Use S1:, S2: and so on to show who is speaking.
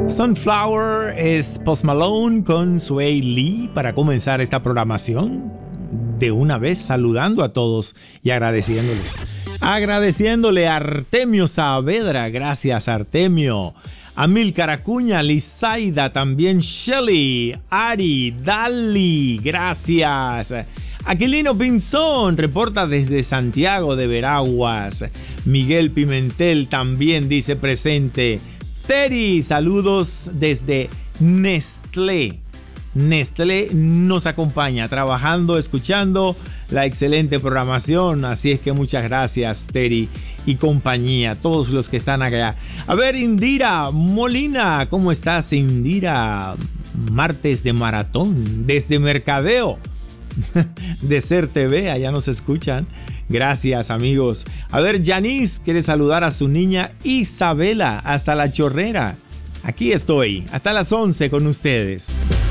S1: Sunflower es Post Malone con Sway Lee para comenzar esta programación. De una vez saludando a todos y agradeciéndoles. Agradeciéndole a Artemio Saavedra, gracias Artemio. A Milcar Acuña, Lizaida, también Shelly, Ari, Dali, gracias. Aquilino Pinzón reporta desde Santiago de Veraguas. Miguel Pimentel también dice presente. Terry, saludos desde Nestlé. Nestlé nos acompaña trabajando, escuchando la excelente programación. Así es que muchas gracias, Terry y compañía, todos los que están acá. A ver, Indira Molina, ¿cómo estás, Indira? Martes de maratón desde Mercadeo de Ser TV, allá nos escuchan. Gracias, amigos. A ver, Yanis quiere saludar a su niña Isabela hasta La Chorrera. Aquí estoy, hasta las 11 con ustedes.